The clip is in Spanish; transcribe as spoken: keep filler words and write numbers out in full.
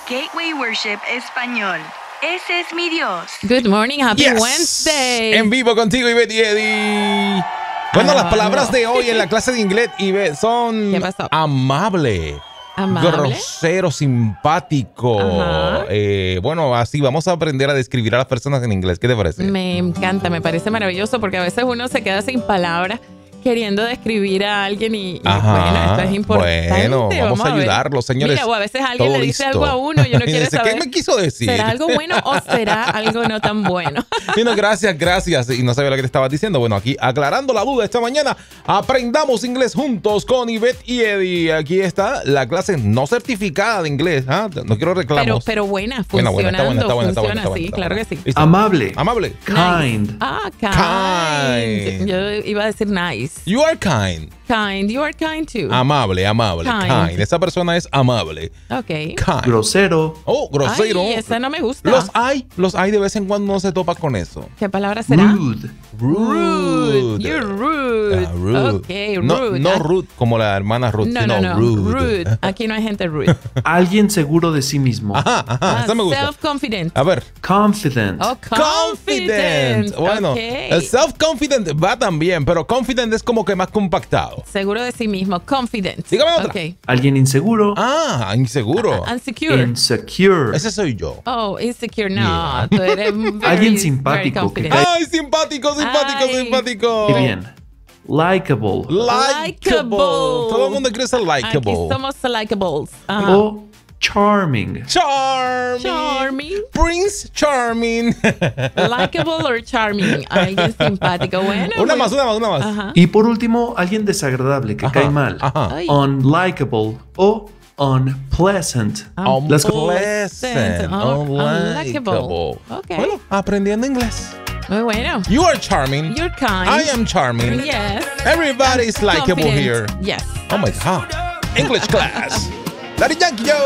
Gateway Worship Español. Ese es mi Dios. Good morning, happy Yes. Wednesday. En vivo contigo, Ivette y Eddie. Bueno, Ah, las palabras no. de hoy en la clase de inglés, Ivette, son ¿Qué pasó? amable, Amable. grosero, simpático. Ajá. Eh, bueno, así vamos a aprender a describir a las personas en inglés. ¿Qué te parece? Me encanta, me parece maravilloso porque a veces uno se queda sin palabras queriendo describir a alguien y, y Ajá. bueno, esto es importante. Bueno, vamos a ver. ayudarlos, señores. Mira, o a veces alguien Todo le dice listo. algo a uno y uno Y quiere dice, saber. ¿qué me quiso decir? ¿Será algo bueno o será algo no tan bueno? Y no, gracias, gracias. Y no sabía lo que te estabas diciendo. Bueno, aquí aclarando la duda esta mañana, aprendamos inglés juntos con Ivette y Eddie. Aquí está la clase no certificada de inglés. ¿Ah? No quiero reclamos. Pero, pero buena, Buena, funcionando, buena, está buena, está buena, está funciona, buena, está sí, buena, claro está que sí. buena. ¿Listo? Amable. Amable. Kind. Nice. Ah, kind. Kind. Yo iba a decir nice. You are kind. Kind, you are kind too. Amable, amable. Kind. Kind. Esa persona es amable. Ok. Kind. Grosero. Oh, grosero. Ay, esa no me gusta. Los hay, los hay de vez en cuando uno se topa con eso. ¿Qué palabra será? Rude. Rude. You're rude. Ah, rude. Ok, No, rude. no Ah, rude como la hermana Ruth, no, sino no, no. rude. Rude. Aquí no hay gente rude. Alguien seguro de sí mismo. Ajá, ajá, Ah, esa me gusta. self-confident. A ver. Confident. Oh, Confident. confident. Bueno, Ok. el self-confident va también, pero confident es como que más compactado. Seguro de sí mismo. Confident. Dígame otra. Ok. Alguien inseguro. Ah, inseguro. Unsecure. Insecure. Ese soy yo. Oh, insecure. No, Yeah. tú eres very, Alguien simpático very confident. que Ay, simpático, simpático, Ay. simpático. Qué bien. Likeable. Likeable. Todo el mundo quiere ser Aquí likeable. somos likeables. Ajá. O charming. Charming. Charming. Prince Charming. Likeable or charming. Alguien simpático. Bueno. Una bueno. más, una más, una más. Ajá. Y por último, alguien desagradable que Ajá, cae mal. ajá. Ay. Unlikable o unpleasant. Unpleasant. Unpleasant. Oh, Unlikable. Ok. Bueno, aprendiendo inglés. Muy bueno. You are charming. You're kind. I am charming. Yes. Everybody's likable Confident. here. Yes. Oh my God. English class. Daddy Yankee, yo.